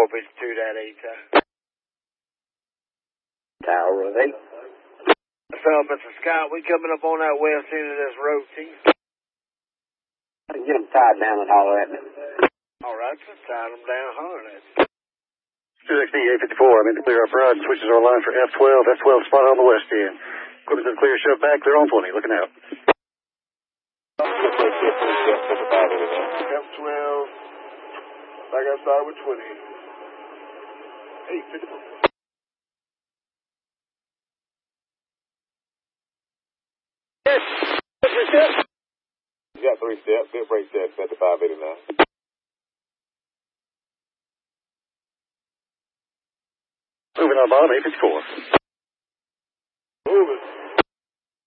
452 that 8. Tower of 8. So, Mr. Scott, we coming up on that west end of this road, Chief. Get them tied down and holler at me. All right, just tie them down, holler at me. 2XD 854, I'm in the clear up ride. Switches our line for F12. F12 spot on the west end. Equipment's in the clear, shove back, clear on 20, looking out. F12, back outside with 20. 854. You got 3 steps, good brake steps at the 589. Moving on bottom, 854. Moving.